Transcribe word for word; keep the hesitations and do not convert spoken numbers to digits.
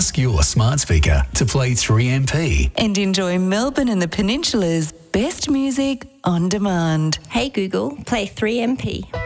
Ask your smart speaker to play three M P. And enjoy Melbourne and the Peninsula's best music on demand. Hey Google, play three M P.